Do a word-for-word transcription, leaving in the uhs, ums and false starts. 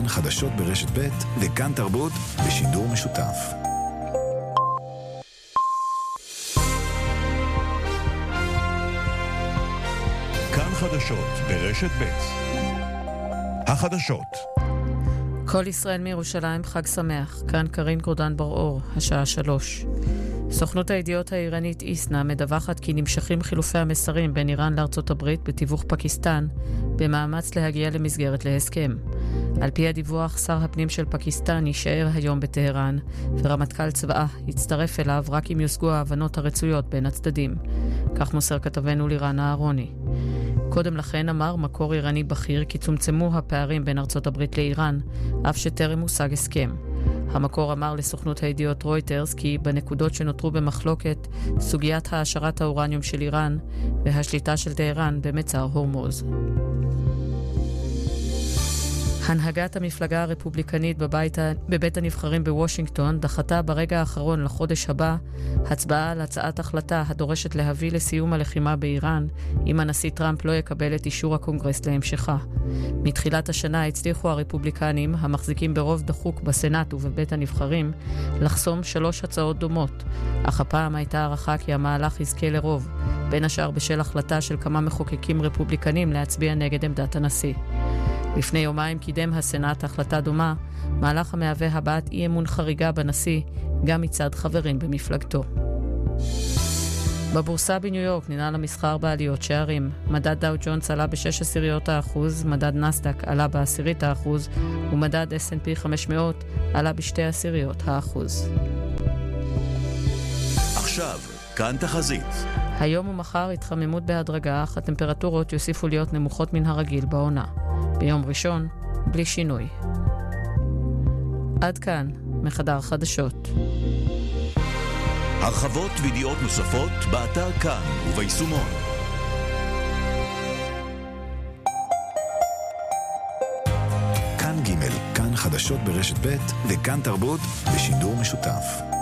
כאן חדשות ברשת ב' וכאן תרבות בשידור משותף. כאן חדשות ברשת ב'. החדשות. כל ישראל מירושלים, חג שמח. כאן קרין גורדן בר-אור, השעה שלוש. סוכנות הידיעות האיראנית איסנה מדווחת כי נמשכים חילופי המסרים בין איראן לארצות הברית בתיווך פקיסטן במאמץ להגיע למסגרת להסכם. על פי הדיווח, שר הפנים של פקיסטן יישאר היום בטהרן, ורמטכ"ל צבאה יצטרף אליו רק אם יושגו ההבנות הרצויות בין הצדדים. כך מוסר כתבנו לירן אהרוני. קודם לכן אמר מקור איראני בכיר כי צומצמו הפערים בין ארצות הברית לאיראן, אף שטרם הושג הסכם. המקור אמר לסוכנות הידיעות רויטרס כי בנקודות שנותרו במחלוקת, סוגיית העשרת האורניום של איראן והשליטה של טהרן במצר הורמוז. הנהגת המפלגה הרפובליקנית בבית, בבית הנבחרים בוושינגטון דחתה ברגע האחרון לחודש הבא הצבעה על הצעת החלטה הדורשת להביא לסיום הלחימה באיראן אם הנשיא טראמפ לא יקבל את אישור הקונגרס להמשכה. מתחילת השנה הצליחו הרפובליקנים המחזיקים ברוב דחוק בסנאט ובבית הנבחרים לחסום שלוש הצעות דומות, אך הפעם הייתה הערכה כי המהלך יזכה לרוב, בין השאר בשל החלטה של כמה מחוקקים רפובליקנים להצביע נגד עמדת הנשיא. לפני יומיים קידם הסנאט החלטה דומה, מהלך המהווה הבעת אי אמון חריגה בנשיא, גם מצד חברים במפלגתו. בבורסה בניו יורק ננעל המסחר בעליות שערים. מדד דאו ג'ונס עלה בשש עשיריות האחוז, מדד נסדק עלה בעשירית האחוז, ומדד אס אנד פי חמש מאות עלה בשתי עשיריות האחוז. עכשיו, כאן תחזית. היום ומחר התחממות בהדרגה, אך הטמפרטורות יוסיפו להיות נמוכות מן הרגיל בעונה. ביום ראשון, בלי שינוי. עד כאן, מחדר חדשות. הרחבות וידיעות נוספות באתר כאן וביישומון. כאן ג', כאן חדשות ברשת ב' וכאן תרבות בשידור משותף.